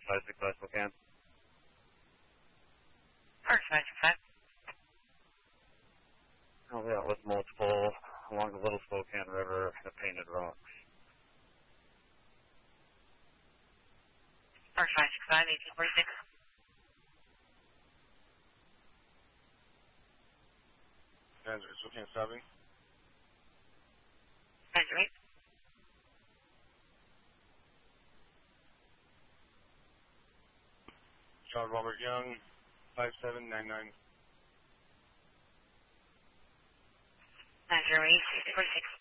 565 Spokane. Park 565. Oh, yeah, with multiple along the Little Spokane River, the Painted Rocks. Park 565, 1846. Desert, Spokane stopping. Desert 8. Charles Robert Young, 5799. 908, 1846.